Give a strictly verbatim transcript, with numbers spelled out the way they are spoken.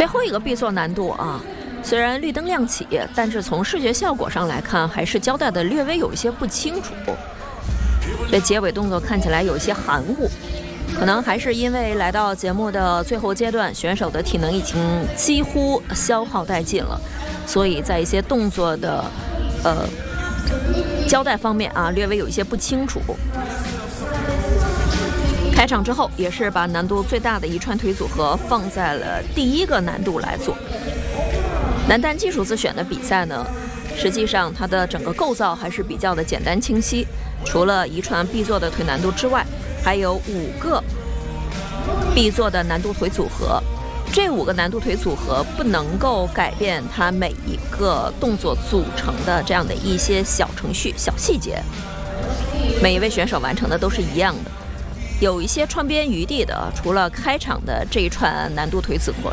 最后一个必做难度啊，虽然绿灯亮起，但是从视觉效果上来看，还是交代的略微有一些不清楚。这结尾动作看起来有一些含糊，可能还是因为来到节目的最后阶段，选手的体能已经几乎消耗殆尽了，所以在一些动作的呃交代方面啊，略微有一些不清楚。开场之后，也是把难度最大的一串腿组合放在了第一个难度来做。男单技术自选的比赛呢，实际上它的整个构造还是比较的简单清晰，除了一串必做的腿难度之外，还有五个必做的难度腿组合。这五个难度腿组合不能够改变它每一个动作组成的这样的一些小程序、小细节，每一位选手完成的都是一样的。有一些串边余地的，除了开场的这一串难度腿组合